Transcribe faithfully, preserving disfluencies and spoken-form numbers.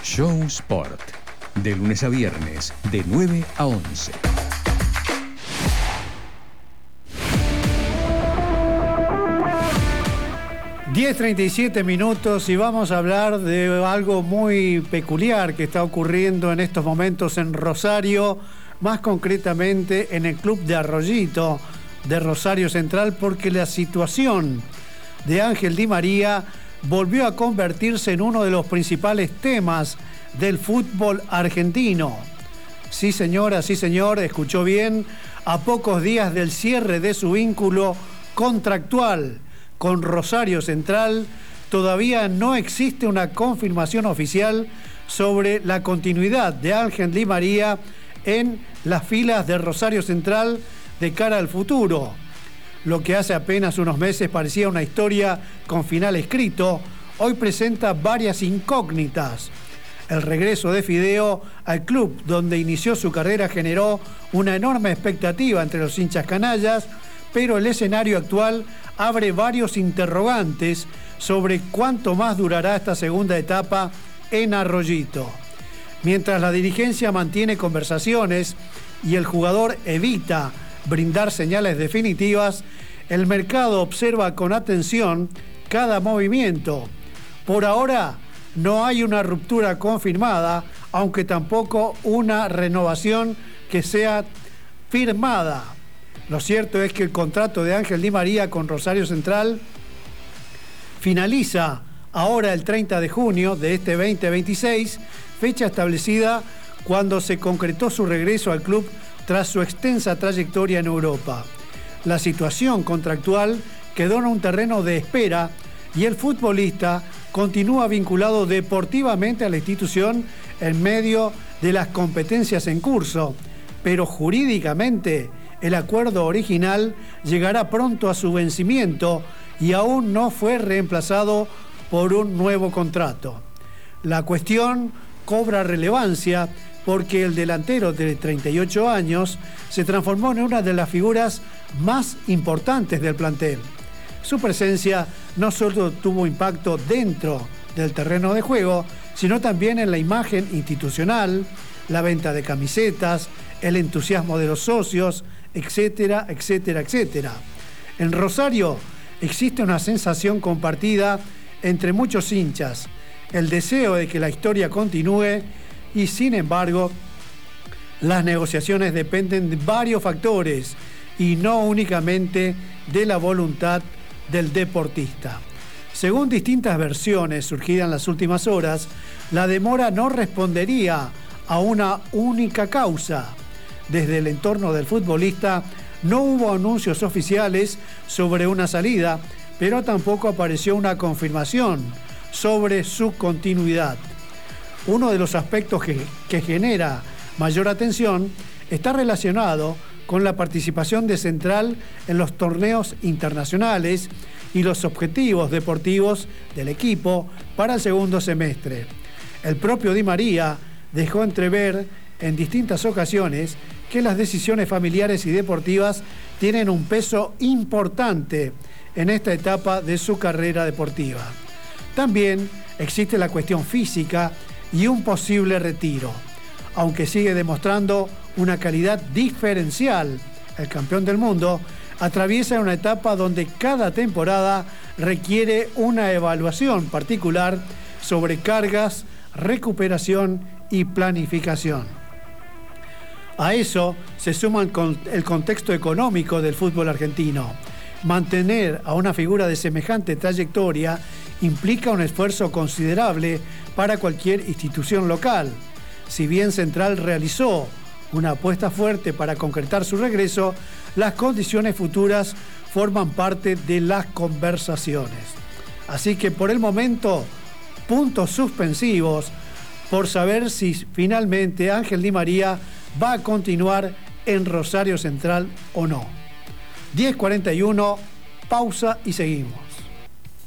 Show Sport, de lunes a viernes, de nueve a once. diez treinta y siete minutos y vamos a hablar de algo muy peculiar que está ocurriendo en estos momentos en Rosario, más concretamente en el club de Arroyito de Rosario Central, porque la situación de Ángel Di María volvió a convertirse en uno de los principales temas del fútbol argentino. Sí, señora, sí, señor, escuchó bien, a pocos días del cierre de su vínculo contractual con Rosario Central, todavía no existe una confirmación oficial sobre la continuidad de Ángel Di María en las filas de Rosario Central de cara al futuro. Lo que hace apenas unos meses parecía una historia con final escrito, hoy presenta varias incógnitas. El regreso de Fideo al club donde inició su carrera generó una enorme expectativa entre los hinchas canallas, pero el escenario actual abre varios interrogantes sobre cuánto más durará esta segunda etapa en Arroyito. Mientras la dirigencia mantiene conversaciones y el jugador evita brindar señales definitivas, el mercado observa con atención cada movimiento. Por ahora no hay una ruptura confirmada, aunque tampoco una renovación que sea firmada. Lo cierto es que el contrato de Ángel Di María con Rosario Central finaliza ahora el treinta de junio de este veinte veintiséis, fecha establecida cuando se concretó su regreso al club tras su extensa trayectoria en Europa. La situación contractual quedó en un terreno de espera y el futbolista continúa vinculado deportivamente a la institución en medio de las competencias en curso, pero jurídicamente el acuerdo original llegará pronto a su vencimiento y aún no fue reemplazado por un nuevo contrato. La cuestión cobra relevancia porque el delantero de treinta y ocho años se transformó en una de las figuras más importantes del plantel. Su presencia no solo tuvo impacto dentro del terreno de juego, sino también en la imagen institucional, la venta de camisetas, el entusiasmo de los socios, etcétera, etcétera, etcétera. En Rosario existe una sensación compartida entre muchos hinchas, el deseo de que la historia continúe y, sin embargo, las negociaciones dependen de varios factores y no únicamente de la voluntad del deportista. Según distintas versiones surgidas en las últimas horas, la demora no respondería a una única causa. Desde el entorno del futbolista no hubo anuncios oficiales sobre una salida, pero tampoco apareció una confirmación sobre su continuidad. Uno de los aspectos que, que genera mayor atención está relacionado con la participación de Central en los torneos internacionales y los objetivos deportivos del equipo para el segundo semestre. El propio Di María dejó entrever en distintas ocasiones que las decisiones familiares y deportivas tienen un peso importante en esta etapa de su carrera deportiva. También existe la cuestión física y un posible retiro. Aunque sigue demostrando una calidad diferencial, el campeón del mundo atraviesa una etapa donde cada temporada requiere una evaluación particular sobre cargas, recuperación y planificación. A eso se suma el contexto económico del fútbol argentino. Mantener a una figura de semejante trayectoria implica un esfuerzo considerable para cualquier institución local. Si bien Central realizó una apuesta fuerte para concretar su regreso, las condiciones futuras forman parte de las conversaciones. Así que por el momento, puntos suspensivos por saber si finalmente Ángel Di María va a continuar en Rosario Central o no. diez cuarenta y uno, pausa y seguimos.